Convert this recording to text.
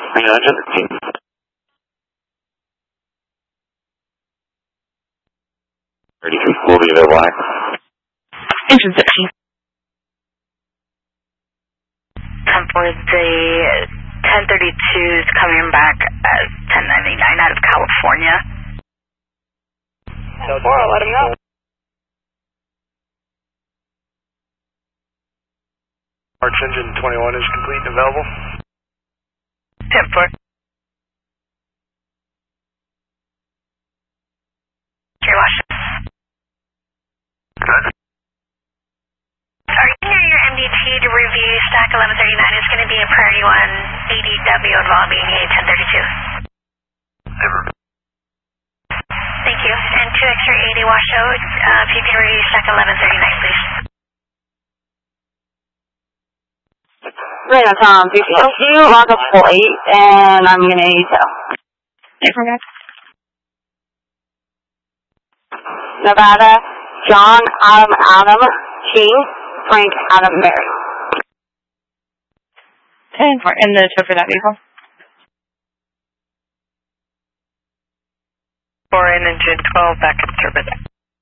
engine 13. Will be available next. Engine 13. 10-4, the 1032 is coming back as 1099 out of California. 10-4, I'll let him know. March engine 21 is complete and available. 10-4. Good. Sorry, near your MDT to review stack 1139 is going to be a Prairie 1 ADW involving a 1032. Never. Thank you. And 2 extra 80 washout, if you can review stack 1139, please. Radar Tom, BCSU, log up 48, and I'm going to tell. Hey, from guys. Nevada, John, Adam, King, Frank, Adam, Mary. 10-4, and the tow for that vehicle? 4 in engine 12, back in service.